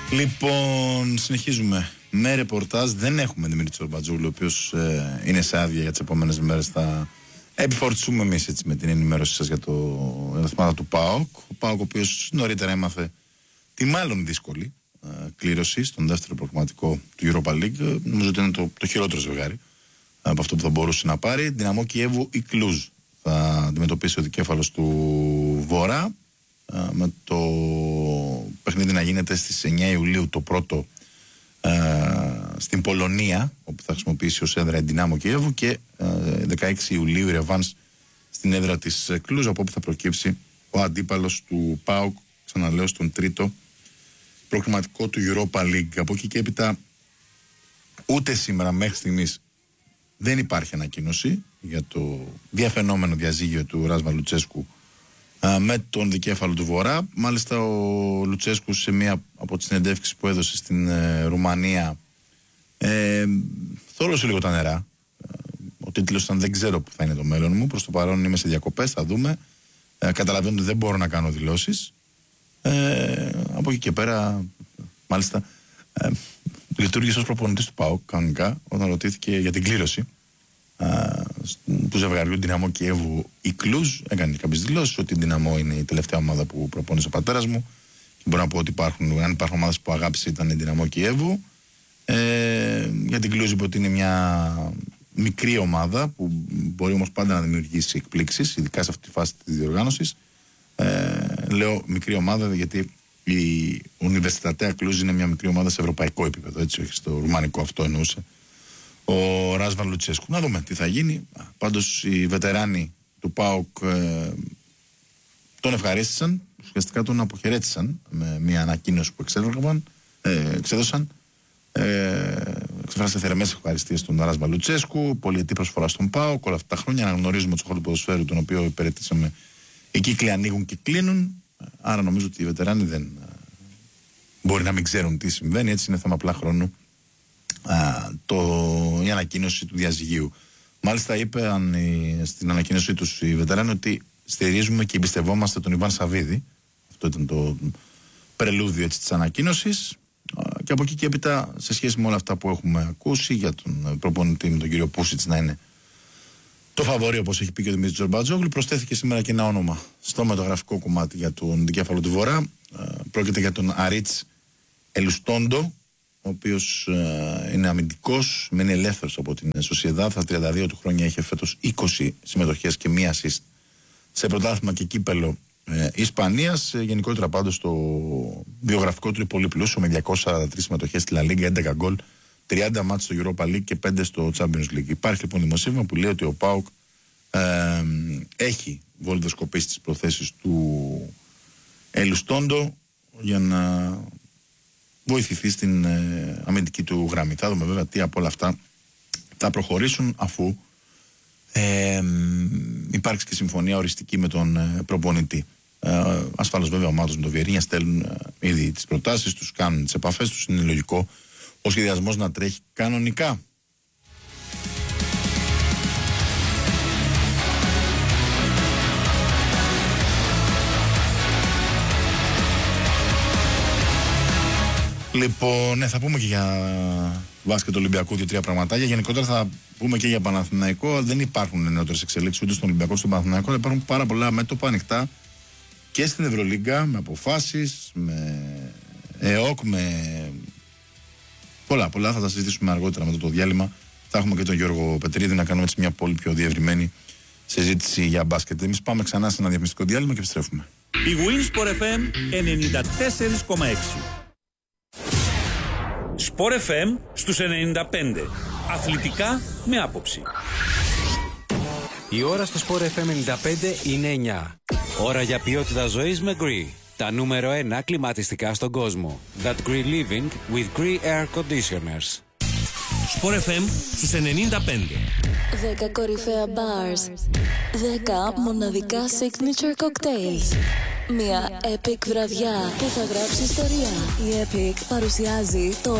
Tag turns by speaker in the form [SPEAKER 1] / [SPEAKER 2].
[SPEAKER 1] Λοιπόν, συνεχίζουμε με ρεπορτάζ. Δεν έχουμε Δημήτρη Τσορμπατζόγλου, ο οποίος είναι σε άδεια για τις επόμενες μέρες. Θα επιφορτιστούμε εμείς με την ενημέρωση σας για τα θέματα του ΠΑΟΚ. Ο ΠΑΟΚ, ο οποίος νωρίτερα έμαθε τη μάλλον δύσκολη κλήρωση στον δεύτερο προγραμματικό του Europa League. Νομίζω ότι είναι το χειρότερο ζευγάρι από αυτό που θα μπορούσε να πάρει. Δυναμό Κιέβου ή Κλουζ θα αντιμετωπίσει ο δικέφαλος του Βορρά, με το παιχνίδι να γίνεται στις 9 Ιουλίου το πρώτο στην Πολωνία, όπου θα χρησιμοποιήσει ως έδρα η Δυνάμο Κιέβου, και 16 Ιουλίου η ρεβάνς στην έδρα της Κλουζ, από όπου θα προκύψει ο αντίπαλος του ΠΑΟΚ, ξαναλέω, στον τρίτο προκριματικό του Europa League. Από εκεί και έπειτα ούτε σήμερα μέχρι στιγμής δεν υπάρχει ανακοίνωση για το διαφαινόμενο διαζύγιο του Ράσβα Λουτσέσκου με τον δικέφαλο του Βορρά. Μάλιστα ο Λουτσέσκου σε μία από τις συνεντεύξεις που έδωσε στην Ρουμανία θόλωσε λίγο τα νερά. Ο τίτλος ήταν «Δεν ξέρω που θα είναι το μέλλον μου, προς το παρόν είμαι σε διακοπές, θα δούμε, καταλαβαίνω ότι δεν μπορώ να κάνω δηλώσεις». Από εκεί και πέρα μάλιστα λειτουργήσε ως προπονητής του ΠΑΟΚ κανονικά όταν ρωτήθηκε για την κλήρωση του ζευγαριού Δυναμό Κιέβου ή Κλουζ. Έκανε κάποιες δηλώσεις ότι η Δυναμό είναι η τελευταία ομάδα που προπόνησε ο πατέρας μου, και μπορώ να πω ότι αν υπάρχουν ομάδες που αγάπησε ήταν η Δυναμό Κιέβου. Για την Κλουζ είπε ότι είναι μια μικρή ομάδα που μπορεί όμως πάντα να δημιουργήσει εκπλήξεις, ειδικά σε αυτή τη φάση της διοργάνωσης. Λέω μικρή ομάδα γιατί η Universitatea Cluj είναι μια μικρή ομάδα σε ευρωπαϊκό επίπεδο, έτσι, όχι στο ρουμανικό, αυτό εννοούσε ο Ράσβαν Λουτσέσκου. Να δούμε τι θα γίνει. Πάντως οι βετεράνοι του ΠΑΟΚ τον ευχαρίστησαν, ουσιαστικά τον αποχαιρέτησαν με μια ανακοίνωση που εξέδωσαν. Εξεφράσατε θερμές ευχαριστίες στον Ράσβαν Λουτσέσκου, πολυετή προσφορά στον ΠΑΟΚ. Όλα αυτά τα χρόνια αναγνωρίζουμε το χώρο του ποδοσφαίρου, τον οποίο υπηρετήσαμε. Οι κύκλοι ανοίγουν και κλείνουν. Άρα νομίζω ότι οι βετεράνοι δεν μπορεί να μην ξέρουν τι συμβαίνει. Έτσι είναι θέμα απλά χρόνου η ανακοίνωση του διαζυγίου. Μάλιστα είπαν στην ανακοίνωσή τους οι βετεράνοι ότι στηρίζουμε και εμπιστευόμαστε τον Ιβάν Σαββίδη. Αυτό ήταν το πρελούδιο της ανακοίνωσης. Και από εκεί και έπειτα, σε σχέση με όλα αυτά που έχουμε ακούσει για τον προπονητή, με τον κύριο Πούσιτς να είναι το φαβορί, όπως έχει πει και ο Δημήτρης Τσορμπατζόγλου, προσθέθηκε σήμερα και ένα όνομα στο μεταγραφικό κομμάτι για τον δικέφαλο του Βορρά. Πρόκειται για τον Αρίτς Ελουστόντο, ο οποίος είναι αμυντικός, μένει ελεύθερος από την Σοσιεδάδ. Θα 32 του χρόνια, έχει φέτος 20 συμμετοχές και μία assist σε πρωτάθλημα και κύπελο Ισπανίας. Γενικότερα πάντως το βιογραφικό του είναι πολύ πλούσιο, με 243 συμμετοχές στη La Liga, 11 γκολ, 30 μάτς στο Europa League και 5 στο Champions League. Υπάρχει λοιπόν δημοσίευμα που λέει ότι ο ΠΑΟΚ έχει βολιδοσκοπήσει τις προθέσεις του Ελουστόντο για να βοηθηθεί στην αμυντική του γραμμή. Θα δούμε βέβαια τι από όλα αυτά θα προχωρήσουν, αφού υπάρξει και συμφωνία οριστική με τον προπονητή. Ασφαλώς βέβαια ομάδες με το Βιερίνια στέλνουν ήδη τις προτάσεις τους, κάνουν τις επαφές τους. Είναι λογικό ο σχεδιασμός να τρέχει κανονικά. Λοιπόν, θα πούμε και για μπάσκετ Ολυμπιακού 2-3 πραγματάκια. Γενικότερα θα πούμε και για Παναθηναϊκό. Δεν υπάρχουν νεότερες εξελίξεις ούτε στον Ολυμπιακό ούτε στον Παναθηναϊκό. Υπάρχουν πάρα πολλά μέτωπα ανοιχτά και στην Ευρωλίγκα, με αποφάσεις, με ΕΟΚ, με πολλά. Θα τα συζητήσουμε αργότερα μετά το διάλειμμα. Θα έχουμε και τον Γιώργο Πετρίδη να κάνουμε έτσι μια πολύ πιο διευρυμένη συζήτηση για μπάσκετ. Εμείς πάμε ξανά σε ένα διαφημιστικό διάλειμμα και επιστρέφουμε.
[SPEAKER 2] Η Winsport FM 94,6. Sport FM στους 95. Αθλητικά με άποψη.
[SPEAKER 3] Η ώρα στο Sport FM 95 είναι 9. Ώρα για ποιότητα ζωής με Gree. Τα νούμερο 1 κλιματιστικά στον κόσμο. That Gree Living with Gree Air Conditioners.
[SPEAKER 2] Sport FM στους 95.
[SPEAKER 4] 10 κορυφαία bars. 10 μοναδικά signature cocktails. Μια epic βραδιά που θα γράψει ιστορία. Η Epic παρουσιάζει το